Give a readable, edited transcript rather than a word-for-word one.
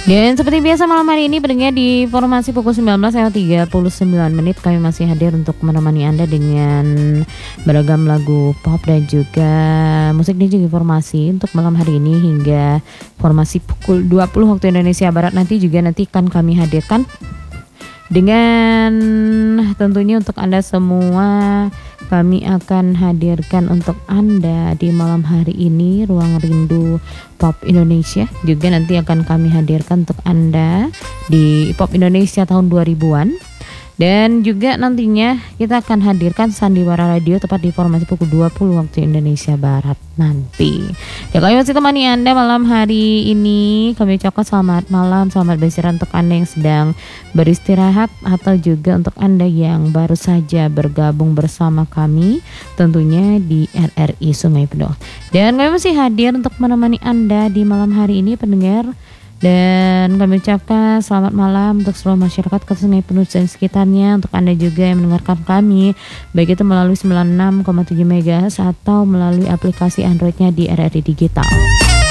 Dan seperti biasa malam hari ini pendengar di formasi pukul 19:39 kami masih hadir untuk menemani Anda dengan beragam lagu pop dan juga musik dan juga informasi untuk malam hari ini hingga formasi pukul 20 waktu Indonesia Barat nanti akan kami hadirkan dengan tentunya untuk Anda semua. Kami akan hadirkan untuk Anda di malam hari ini Ruang Rindu Pop Indonesia. Juga nanti akan kami hadirkan untuk Anda di Pop Indonesia tahun 2000-an. Dan juga nantinya kita akan hadirkan Sandiwara Radio tepat di formasi pukul 20 waktu Indonesia Barat nanti. Ya, kami masih temani Anda malam hari ini. Kami ucapkan selamat malam, selamat beristirahat untuk Anda yang sedang beristirahat atau juga untuk Anda yang baru saja bergabung bersama kami tentunya di RRI Sungai Penuh. Dan kami masih hadir untuk menemani Anda di malam hari ini pendengar. Dan kami ucapkan selamat malam untuk seluruh masyarakat Kota Sungai Penuh dan sekitarnya. Untuk Anda juga yang mendengarkan kami baik itu melalui 96,7 MHz atau melalui aplikasi Androidnya di RRI Digital.